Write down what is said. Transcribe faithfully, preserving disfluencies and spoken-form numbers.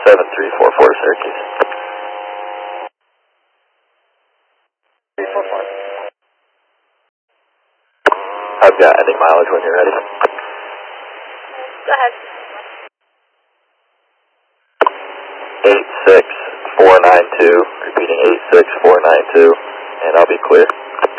seven three four four, Syracuse. three four four. I've got ending mileage when you're ready. Go ahead. eight six four nine two, repeating eight six four nine two, and I'll be clear.